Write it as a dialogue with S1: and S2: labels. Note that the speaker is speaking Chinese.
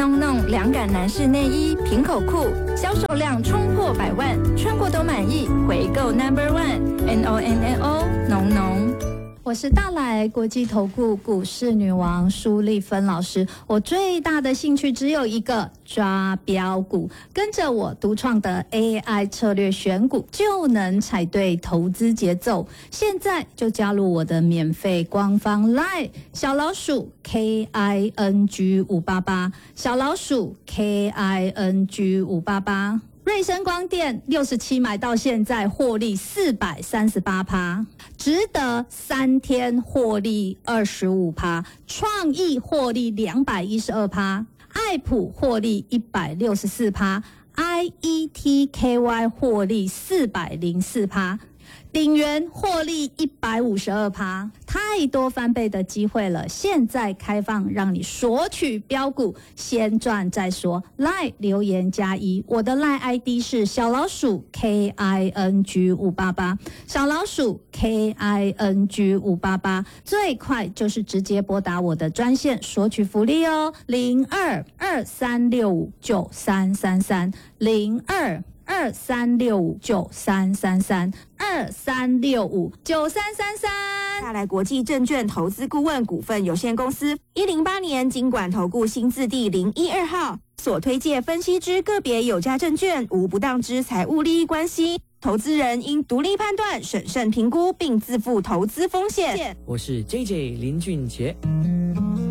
S1: 浓浓凉感男士内衣平口裤，销售量冲破100万，穿过都满意，回购 No.1 浓浓。
S2: 我是大来国际投顾股市女王舒丽芬老师，我最大的兴趣只有一个，抓标股，跟着我独创的 AI 策略选股，就能踩对投资节奏。现在就加入我的免费官方 LINE 小老鼠 KING588， 小老鼠 KING588。瑞声光电67买到现在获利438%，值得3天获利25%，创意获利212%，爱普获利164%， IETKY 获利404%，鼎元获利152%，太多翻倍的机会了！现在开放让你索取标股，先赚再说。LINE 留言+1，我的 LINE ID 是小老鼠 KING588， 小老鼠 KING588， 最快就是直接拨打我的专线索取福利哦，0223659333 0223659333，23659333。
S3: 大来国际证券投资顾问股份有限公司108年金管投顾新字第012号，所推介分析之个别有价证券无不当之财务利益关系，投资人应独立判断、审慎评估并自负投资风险。
S4: 我是 JJ 林俊杰。